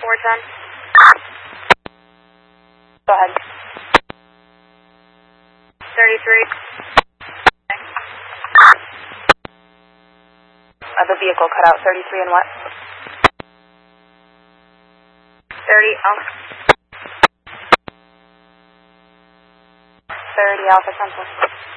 410. Go ahead. 33. The vehicle cut out. 33 and what? 30 Alpha. 30 Alpha Central.